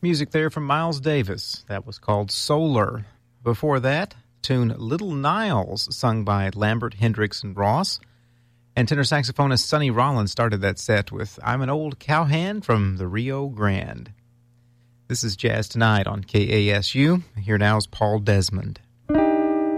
Music there from Miles Davis. That was called Solar. Before that, tune Little Niles, sung by Lambert, Hendricks, and Ross. And tenor saxophonist Sonny Rollins started that set with I'm an Old Cowhand from the Rio Grande. This is Jazz Tonight on KASU. Here now is Paul Desmond.